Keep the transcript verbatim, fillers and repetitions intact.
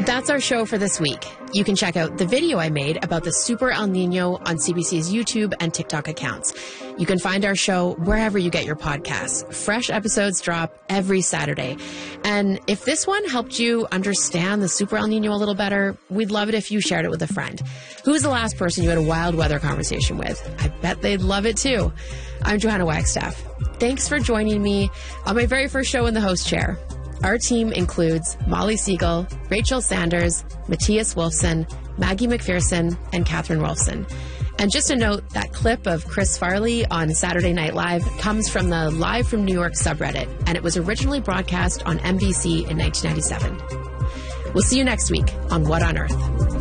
That's our show for this week. You can check out the video I made about the Super El Nino on C B C's YouTube and TikTok accounts. You can find our show wherever you get your podcasts. Fresh episodes drop every Saturday. And if this one helped you understand the Super El Nino a little better, we'd love it if you shared it with a friend. Who's the last person you had a wild weather conversation with? I bet they'd love it too. I'm Johanna Wagstaff. Thanks for joining me on my very first show in the host chair. Our team includes Molly Siegel, Rachel Sanders, Matthias Wolfson, Maggie McPherson, and Catherine Wolfson. And just a note, that clip of Chris Farley on Saturday Night Live comes from the Live from New York subreddit, and it was originally broadcast on N B C in nineteen ninety-seven. We'll see you next week on What on Earth?